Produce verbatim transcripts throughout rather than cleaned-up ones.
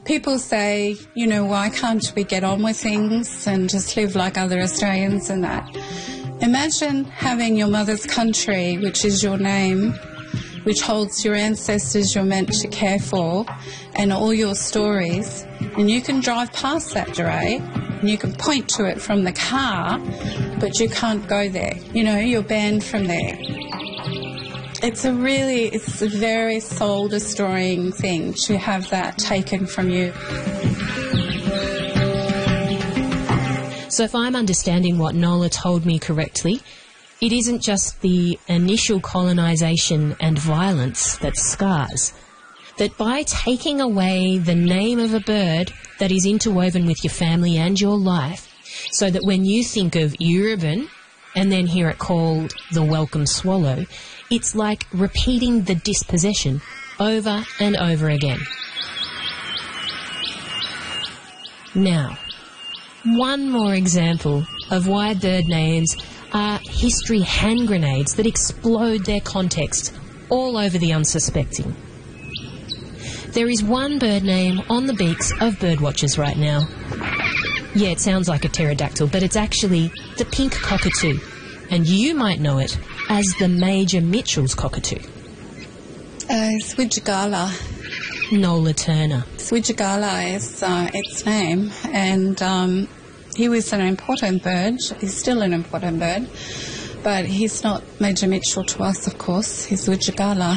People say, you know, why can't we get on with things and just live like other Australians and that? Imagine having your mother's country, which is your name, which holds your ancestors you're meant to care for, and all your stories, and you can drive past that, Duray, and you can point to it from the car, but you can't go there. You know, you're banned from there. It's a really, it's a very soul-destroying thing to have that taken from you. So if I'm understanding what Nola told me correctly, it isn't just the initial colonisation and violence that scars. That by taking away the name of a bird that is interwoven with your family and your life, so that when you think of Yurubin and then hear it called the welcome swallow, it's like repeating the dispossession over and over again. Now, one more example of why bird names are history hand grenades that explode their context all over the unsuspecting. There is one bird name on the beaks of birdwatchers right now. Yeah, it sounds like a pterodactyl, but it's actually the pink cockatoo, and you might know it as the Major Mitchell's cockatoo. Uh, Swidgala. Nola Turner. Swidgala is uh, its name, and um, he was an important bird. He's still an important bird, but he's not Major Mitchell to us, of course. He's Swidgala.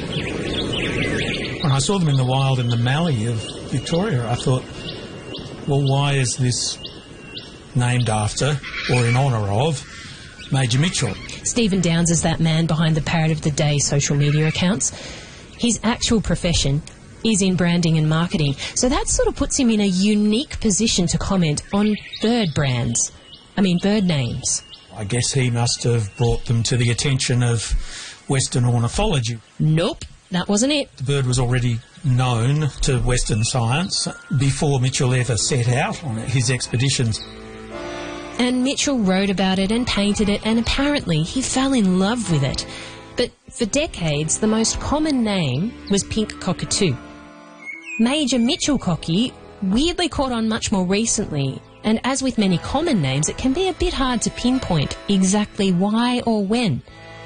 When I saw them in the wild in the Mallee of Victoria, I thought, well, why is this named after or in honour of Major Mitchell? Stephen Downs is that man behind the Parrot of the Day social media accounts. His actual profession is in branding and marketing, so that sort of puts him in a unique position to comment on bird brands. I mean, bird names. I guess he must have brought them to the attention of Western ornithology. Nope, that wasn't it. The bird was already known to Western science before Mitchell ever set out on his expeditions. And Mitchell wrote about it and painted it, and apparently he fell in love with it. But for decades, the most common name was pink cockatoo. Major Mitchell cocky weirdly caught on much more recently, and as with many common names, it can be a bit hard to pinpoint exactly why or when.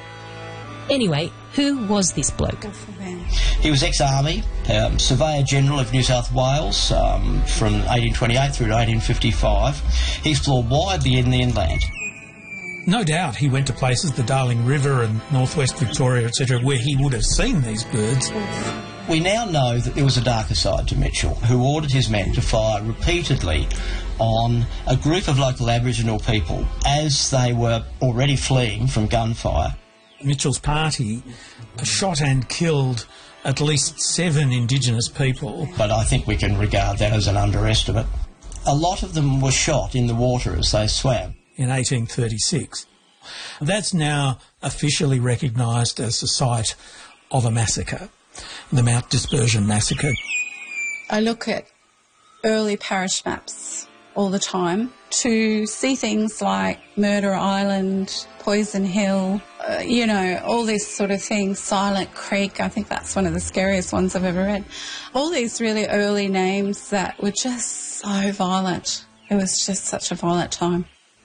Anyway, who was this bloke? He was ex-army, um, Surveyor General of New South Wales um, from eighteen twenty-eight through to eighteen fifty-five. He explored widely in the inland. No doubt he went to places, the Darling River and northwest Victoria, et cetera, where he would have seen these birds. We now know that there was a darker side to Mitchell, who ordered his men to fire repeatedly on a group of local Aboriginal people as they were already fleeing from gunfire. Mitchell's party shot and killed at least seven Indigenous people. But I think we can regard that as an underestimate. A lot of them were shot in the water as they swam. In eighteen thirty-six. That's now officially recognised as the site of a massacre, the Mount Dispersion Massacre. I look at early parish maps all the time to see things like Murder Island, Poison Hill, uh, you know, all these sort of things, Silent Creek. I think that's one of the scariest ones I've ever read. All these really early names that were just so violent. It was just such a violent time.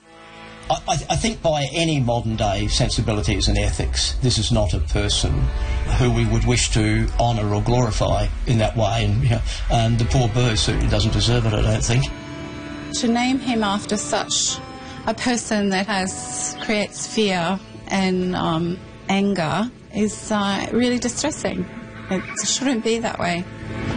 I, I think by any modern-day sensibilities and ethics, this is not a person who we would wish to honour or glorify in that way, and, you know, and the poor bird certainly doesn't deserve it, I don't think. To name him after such a person that has creates fear and um, anger is uh, really distressing. It shouldn't be that way.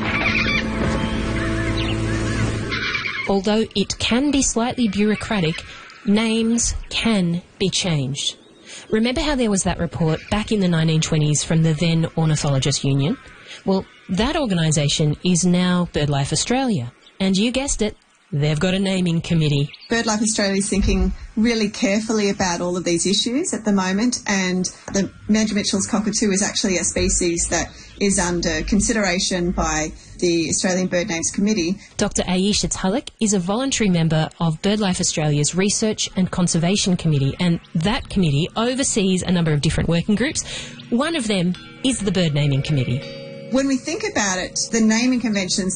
Although it can be slightly bureaucratic, names can be changed. Remember how there was that report back in the nineteen twenties from the then Ornithologist Union? Well, that organisation is now BirdLife Australia. And you guessed it, they've got a naming committee. BirdLife Australia is thinking really carefully about all of these issues at the moment, and the Major Mitchell's cockatoo is actually a species that is under consideration by the Australian Bird Names Committee. Doctor Aisha Tulloch is a voluntary member of BirdLife Australia's Research and Conservation Committee, and that committee oversees a number of different working groups. One of them is the Bird Naming Committee. When we think about it, the naming conventions